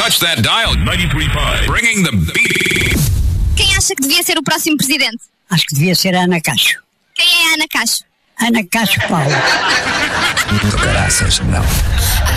touch that dial. 93.5. Bringing the beat. Quem acha que devia ser o próximo presidente? Acho que devia ser a Ana Cacho. Quem é a Ana Cacho? Ana Cacho Paulo. Caraças, não.